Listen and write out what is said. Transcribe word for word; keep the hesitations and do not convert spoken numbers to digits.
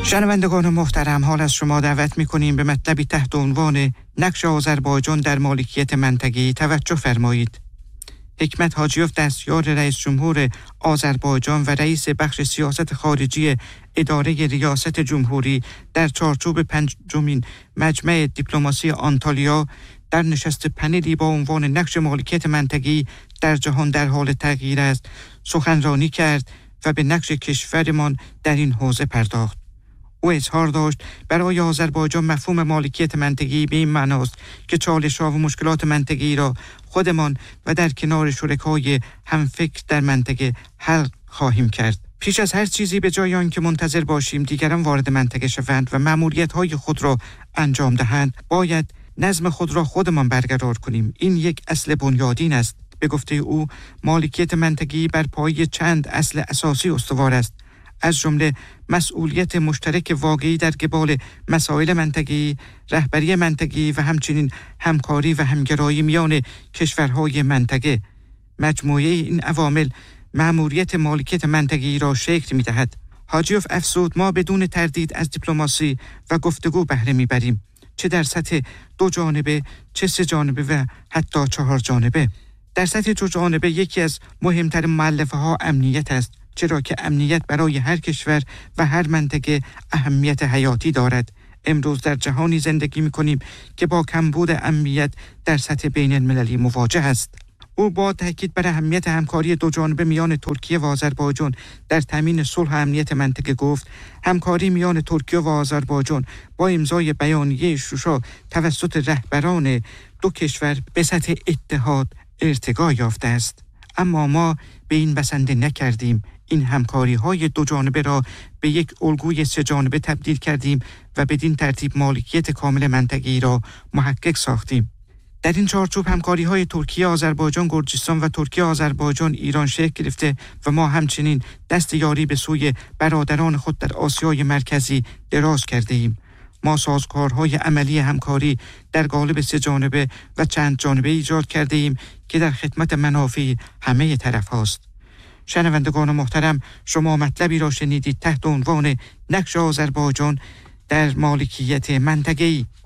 شنوندگان محترم، حال از شما دعوت می‌کنیم به مطلبی تحت عنوان نقش آذربایجان در مالکیت منطقه‌ای توجه فرمایید. حکمت حاجیوف دستیار رئیس جمهور آذربایجان و رئیس بخش سیاست خارجی اداره ریاست جمهوری در چارچوب پنجمین مجمع دیپلماسی آنتالیا در نشست پنلی با عنوان نقش مالکیت منطقه‌ای در جهان در حال تغییر است سخنرانی کرد و به نقش کشورمان در این حوزه پرداخت. او اظهار داشت برای آذربایجان مفهوم مالکیت منطقه‌ای به این معناست که چالش‌ها و مشکلات منطقه‌ای را خودمان و در کنار شرکای همفکر در منطقه حل خواهیم کرد. پیش از هر چیزی به جای آنکه منتظر باشیم دیگران وارد منطقه شوند و مأموریت‌های خود را انجام دهند، باید نظم خود را خودمان برقرار کنیم. این یک اصل بنیادین است. به گفته او، مالکیت منطقه‌ای بر پایه چند اصل اساسی استوار است، از جمله مسئولیت مشترک واقعی در قبال مسائل منطقه‌ای، رهبری منطقه‌ای و همچنین همکاری و همگرایی میان کشورهای منطقه. مجموعه این عوامل مأموریت مالکیت منطقه‌ای را شکل می‌دهد. حاجیوف افزود ما بدون تردید از دیپلماسی و گفتگو بهره می‌بریم، چه در سطح دو جانبه، چه سه جانبه و حتی چهار جانبه. در سطح دو جانبه یکی از مهمترین مؤلفه‌ها امنیت است، چرا که امنیت برای هر کشور و هر منطقه اهمیت حیاتی دارد. امروز در جهانی زندگی می‌کنیم که با کمبود امنیت در سطح بین المللی مواجه است. او با تاکید بر اهمیت همکاری دو جانبه میان ترکیه و آذربایجان در تامین صلح و امنیت منطقه گفت همکاری میان ترکیه و آذربایجان با امضای بیانیه شوشا توسط رهبران دو کشور به سطح اتحاد ارتقا یافته است. اما ما به این بسنده نکردیم. این همکاری های دو جانبه را به یک الگوی سه جانبه تبدیل کردیم و بدین ترتیب مالکیت کامل منطقه‌ای را محقق ساختیم. در این چارچوب همکاری های ترکیه، آذربایجان، گرجستان و ترکیه، آذربایجان، ایران شکل گرفته و ما همچنین دست یاری به سوی برادران خود در آسیای مرکزی دراز کرده ایم. ما سازوکارهای عملی همکاری در قالب سه جانبه و چند جانبه ایجاد کرده ایم که در خدمت منافع همه طرف هاست. شنوندگان محترم، شما مطلبی را شنیدید تحت عنوان نقش آذربایجان در مالکیت منطقه‌ای.